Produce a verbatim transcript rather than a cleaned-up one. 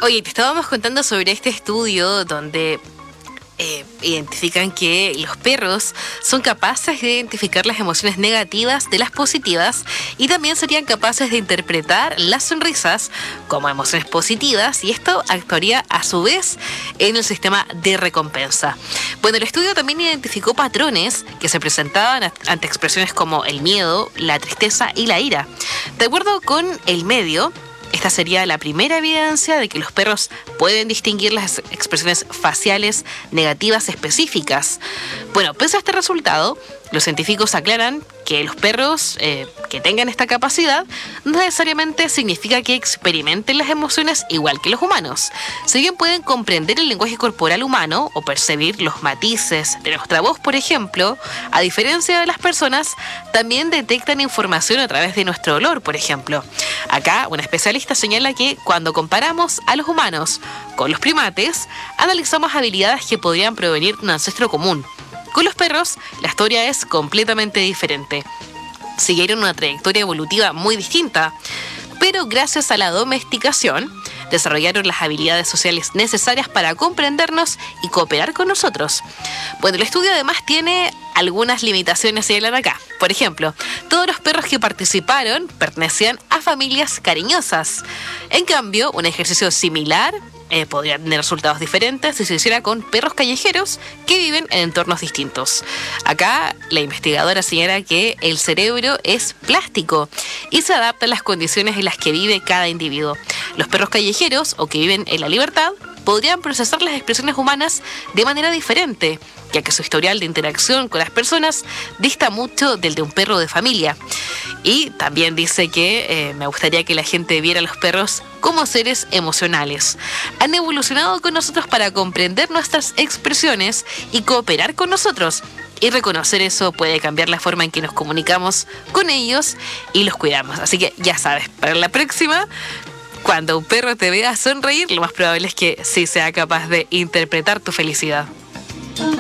Oye, te estábamos contando sobre este estudio donde eh, identifican que los perros son capaces de identificar las emociones negativas de las positivas y también serían capaces de interpretar las sonrisas como emociones positivas, y esto actuaría a su vez en el sistema de recompensa. Bueno, el estudio también identificó patrones que se presentaban ante expresiones como el miedo, la tristeza y la ira. De acuerdo con el medio, esta sería la primera evidencia de que los perros pueden distinguir las expresiones faciales negativas específicas. Bueno, pese a este resultado, los científicos aclaran que los perros eh, que tengan esta capacidad no necesariamente significa que experimenten las emociones igual que los humanos. Si bien pueden comprender el lenguaje corporal humano o percibir los matices de nuestra voz, por ejemplo, a diferencia de las personas, también detectan información a través de nuestro olor, por ejemplo. Acá, una especialista señala que cuando comparamos a los humanos con los primates, analizamos habilidades que podrían provenir de un ancestro común. Con los perros, la historia es completamente diferente. Siguieron una trayectoria evolutiva muy distinta, pero gracias a la domesticación, desarrollaron las habilidades sociales necesarias para comprendernos y cooperar con nosotros. Bueno, el estudio además tiene algunas limitaciones, señalan acá. Por ejemplo, todos los perros que participaron pertenecían a familias cariñosas. En cambio, un ejercicio similar Eh, podría tener resultados diferentes si se hiciera con perros callejeros que viven en entornos distintos. Acá, la investigadora señala que el cerebro es plástico y se adapta a las condiciones en las que vive cada individuo. Los perros callejeros, o que viven en la libertad, podrían procesar las expresiones humanas de manera diferente, ya que su historial de interacción con las personas dista mucho del de un perro de familia. Y también dice que eh, me gustaría que la gente viera a los perros como seres emocionales. Han evolucionado con nosotros para comprender nuestras expresiones y cooperar con nosotros. Y reconocer eso puede cambiar la forma en que nos comunicamos con ellos y los cuidamos. Así que ya sabes, para la próxima, cuando un perro te vea sonreír, lo más probable es que sí sea capaz de interpretar tu felicidad.